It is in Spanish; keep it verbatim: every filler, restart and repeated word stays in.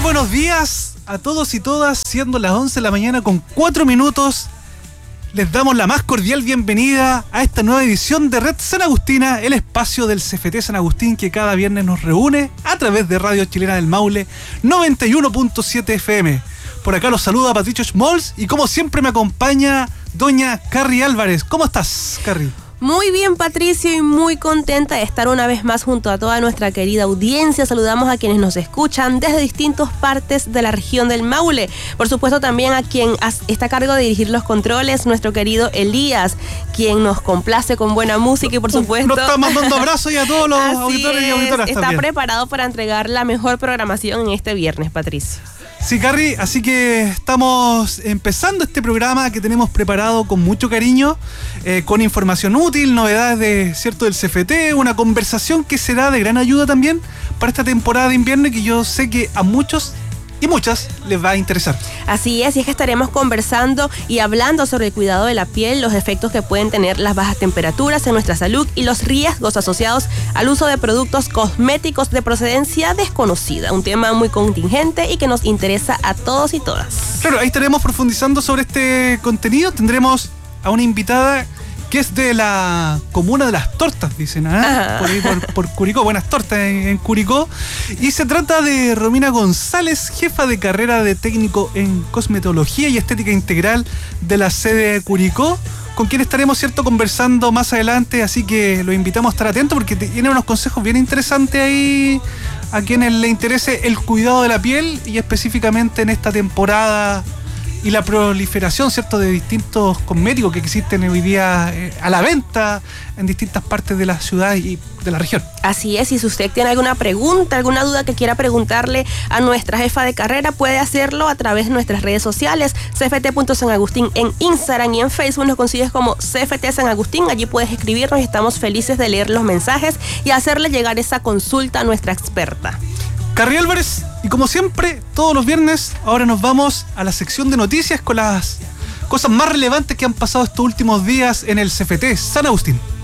buenos días a todos y todas, siendo las once de la mañana con cuatro minutos. Les damos la más cordial bienvenida a esta nueva edición de Red San Agustina, el espacio del C F T San Agustín que cada viernes nos reúne a través de Radio Chilena del Maule noventa y uno punto siete F M. Por acá los saluda Patricio Schmolz y como siempre me acompaña doña Carrie Álvarez. ¿Cómo estás, Carrie? Muy bien, Patricio, y muy contenta de estar una vez más junto a toda nuestra querida audiencia. Saludamos a quienes nos escuchan desde distintas partes de la región del Maule. Por supuesto, también a quien está a cargo de dirigir los controles, nuestro querido Elías, quien nos complace con buena música y, por supuesto... Nos está mandando abrazos y a todos los auditores y auditoras está también. Preparado para entregar la mejor programación en este viernes, Patricio. Sí, Carrie, así que estamos empezando este programa que tenemos preparado con mucho cariño, eh, con información útil, novedades de cierto del C F T, una conversación que será de gran ayuda también para esta temporada de invierno y que yo sé que a muchos y muchas les va a interesar. Así es, y es que estaremos conversando y hablando sobre el cuidado de la piel, los efectos que pueden tener las bajas temperaturas en nuestra salud y los riesgos asociados al uso de productos cosméticos de procedencia desconocida. Un tema muy contingente y que nos interesa a todos y todas. Claro, ahí estaremos profundizando sobre este contenido. Tendremos a una invitada que es de la comuna de las tortas, dicen, ¿ah? Por ahí, por, por Curicó, buenas tortas en, en Curicó. Y se trata de Romina González, jefa de carrera de técnico en cosmetología y estética integral de la sede de Curicó, con quien estaremos, cierto, conversando más adelante, así que los invitamos a estar atentos porque tiene unos consejos bien interesantes ahí a quienes les interese el cuidado de la piel y específicamente en esta temporada y la proliferación, ¿cierto?, de distintos cosméticos que existen hoy día eh, a la venta en distintas partes de la ciudad y de la región. Así es, y si usted tiene alguna pregunta, alguna duda que quiera preguntarle a nuestra jefa de carrera, puede hacerlo a través de nuestras redes sociales, c f t punto san agustín en Instagram y en Facebook nos consigues como C F T San Agustín. Allí puedes escribirnos y estamos felices de leer los mensajes y hacerle llegar esa consulta a nuestra experta. Carrie Álvarez, y como siempre, todos los viernes, ahora nos vamos a la sección de noticias con las cosas más relevantes que han pasado estos últimos días en el C F T San Agustín.